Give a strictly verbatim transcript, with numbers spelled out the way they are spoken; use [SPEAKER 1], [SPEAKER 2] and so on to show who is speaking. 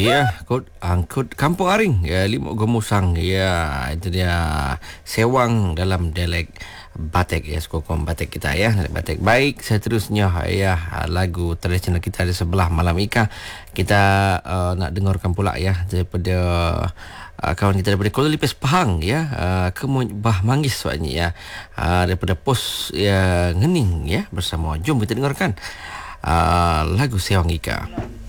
[SPEAKER 1] Ya, kod angkut Kampung Aring ya, Limau Gemusang ya, itu dia sewang dalam dialek Batek ya, skokon Batek kita ya, Batek. Baik, seterusnya ya, lagu tradisional kita di sebelah Malam Ika. Kita uh, nak dengarkan pula ya daripada uh, kawan kita daripada Kuala Lipis Pahang ya, uh, Kemuj Bah Manggis soalnya ya, uh, daripada pos ya Ngening ya, bersama. Jom kita dengarkan uh, lagu Sewang Ika.